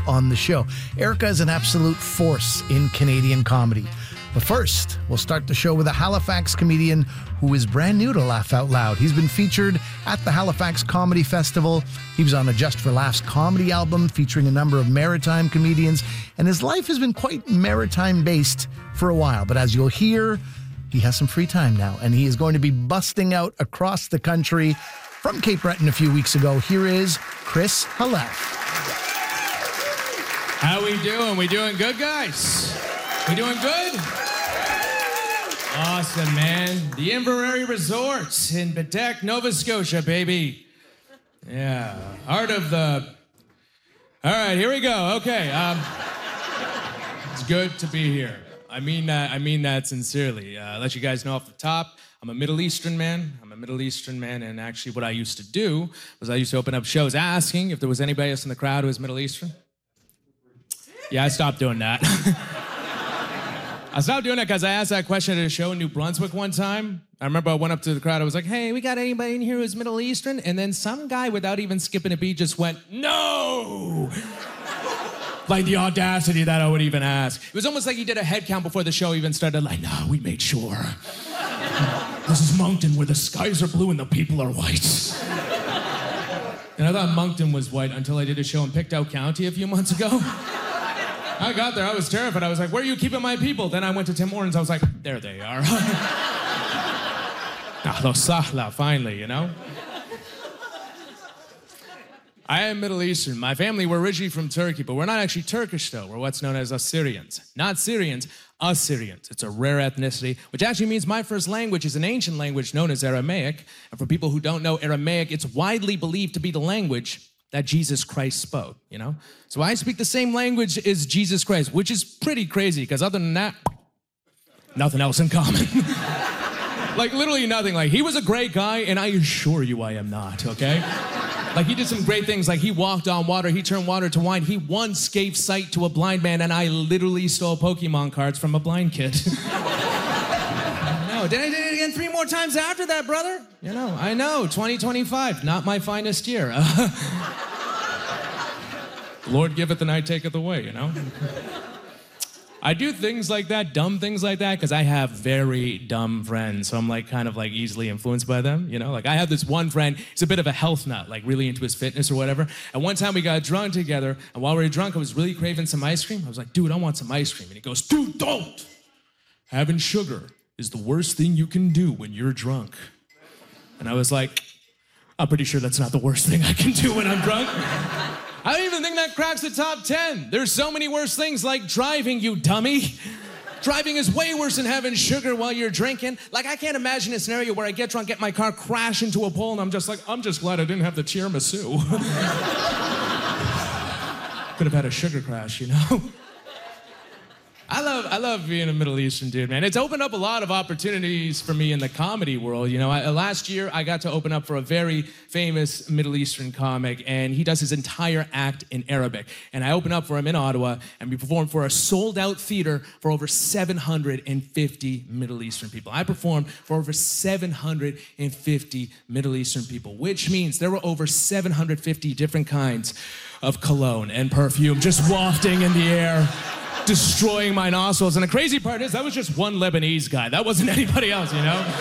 on the show. Erica is an absolute force in Canadian comedy. But first, we'll start the show with a Halifax comedian who is brand new to Laugh Out Loud. He's been featured at the Halifax Comedy Festival. He was on a Just for Laughs comedy album featuring a number of maritime comedians. And his life has been quite maritime-based for a while. But as you'll hear, he has some free time now. And he is going to be busting out across the country from Cape Breton a few weeks ago. Here is Chris Halef. How we doing? We doing good, guys? We doing good? Awesome, man. The Inverary Resorts in Bedeque, Nova Scotia, baby. Yeah, heart of the... All right, here we go. Okay, it's good to be here. I mean that sincerely. Let you guys know off the top, I'm a Middle Eastern man. And actually what I used to do was I used to open up shows asking if there was anybody else in the crowd who was Middle Eastern. Yeah, I stopped doing that. I stopped doing that because I asked that question at a show in New Brunswick one time. I remember I went up to the crowd, I was like, hey, we got anybody in here who's Middle Eastern? And then some guy, without even skipping a beat, just went, no! Like the audacity that I would even ask. It was almost like he did a head count before the show even started, like, no, we made sure. This is Moncton where the skies are blue and the people are white. And I thought Moncton was white until I did a show in Pictou County a few months ago. I got there, I was terrified. I was like, where are you keeping my people? Then I went to Tim Hortons, I was like, there they are. Ahlo sahla, finally, you know? I am Middle Eastern. My family were originally from Turkey, but we're not actually Turkish, though. We're what's known as Assyrians. Not Syrians, Assyrians. It's a rare ethnicity, which actually means my first language is an ancient language known as Aramaic. And for people who don't know Aramaic, it's widely believed to be the language that Jesus Christ spoke, you know? So I speak the same language as Jesus Christ, which is pretty crazy, because other than that, nothing else in common. Like, literally nothing. Like, he was a great guy, and I assure you I am not, okay? Like, he did some great things. Like, he walked on water, he turned water to wine, he once gave sight to a blind man, and I literally stole Pokemon cards from a blind kid. No, did I do it again 3 more times after that, brother? You know, I know, 2025, not my finest year. Lord giveth and I taketh away, you know? I do things like that, dumb things like that, because I have very dumb friends, so I'm like kind of like easily influenced by them, you know? Like I have this one friend, he's a bit of a health nut, like really into his fitness or whatever, and one time we got drunk together, and while we were drunk, I was really craving some ice cream. I was like, dude, I want some ice cream. And he goes, dude, don't! Having sugar is the worst thing you can do when you're drunk. And I was like, I'm pretty sure that's not the worst thing I can do when I'm drunk. I don't even think that cracks the top 10. There's so many worse things like driving, you dummy. Driving is way worse than having sugar while you're drinking. Like, I can't imagine a scenario where I get drunk, get my car, crash into a pole, and I'm just like, I'm just glad I didn't have the tiramisu. Could have had a sugar crash, you know? I love being a Middle Eastern dude, man. It's opened up a lot of opportunities for me in the comedy world. You know, last year I got to open up for a very famous Middle Eastern comic, and he does his entire act in Arabic. And I opened up for him in Ottawa, and we performed for a sold-out theater for over 750 Middle Eastern people. I performed for over 750 Middle Eastern people, which means there were over 750 different kinds of cologne and perfume just wafting in the air, destroying my nostrils. And the crazy part is, that was just one Lebanese guy. That wasn't anybody else, you know?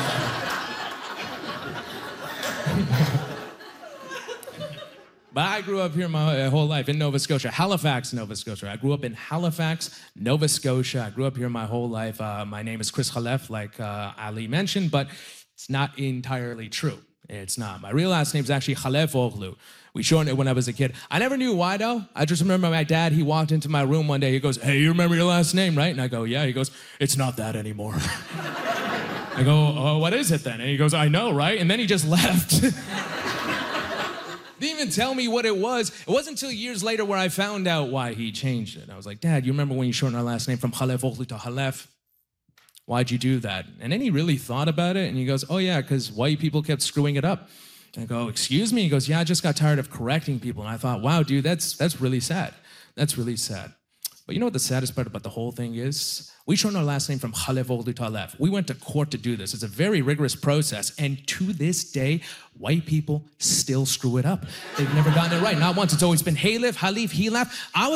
But I grew up here my whole life in Nova Scotia, Halifax, Nova Scotia. I grew up in Halifax, Nova Scotia. I grew up here my whole life. My name is Chris Halef, like Ali mentioned, but it's not entirely true. It's not. My real last name is actually Halefoglu. We shortened it when I was a kid. I never knew why, though. I just remember my dad, he walked into my room one day. He goes, hey, you remember your last name, right? And I go, yeah. He goes, it's not that anymore. I go, oh, what is it then? And he goes, I know, right? And then he just left. Didn't even tell me what it was. It wasn't until years later where I found out why he changed it. I was like, Dad, you remember when you shortened our last name from Halefoglu to Halef? Why'd you do that? And then he really thought about it, and he goes, oh, yeah, because white people kept screwing it up. And I go, excuse me? He goes, yeah, I just got tired of correcting people. And I thought, wow, dude, that's really sad. That's really sad. But you know what the saddest part about the whole thing is? We shortened our last name from Halefoglu to Halef. We went to court to do this. It's a very rigorous process. And to this day, white people still screw it up. They've never gotten it right. Not once. It's always been Halef, Halif, Hilaf.